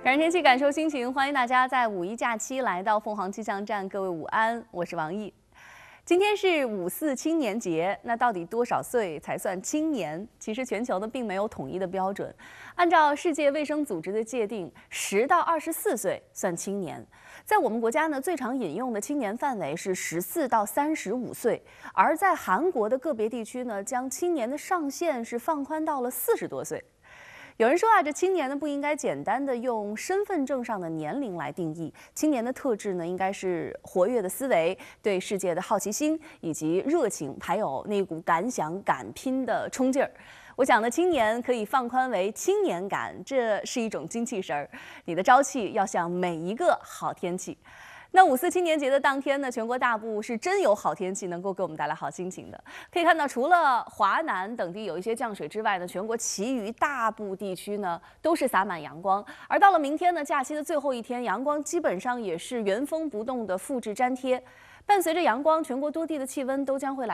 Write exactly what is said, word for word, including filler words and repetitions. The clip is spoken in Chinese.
感受天气，感受心情，欢迎大家在五一假期来到凤凰气象站。各位午安，我是王毅。今天是五四青年节，那到底多少岁才算青年？其实全球呢并没有统一的标准。按照世界卫生组织的界定，十到二十四岁算青年。在我们国家呢，最常引用的青年范围是十四到三十五岁，而在韩国的个别地区呢，将青年的上限是放宽到了四十多岁。有人说啊，这青年呢不应该简单的用身份证上的年龄来定义，青年的特质呢应该是活跃的思维、对世界的好奇心以及热情，还有那股敢想敢拼的冲劲儿。我想呢，青年可以放宽为青年感，这是一种精气神儿。你的朝气要像每一个好天气。那五四青年节的当天呢，全国大部是真有好天气，能够给我们带来好心情的。可以看到，除了华南等地有一些降水之外呢，全国其余大部地区呢都是洒满阳光。而到了明天呢，假期的最后一天，阳光基本上也是原封不动的复制粘贴。伴随着阳光，全国多地的气温都将会来。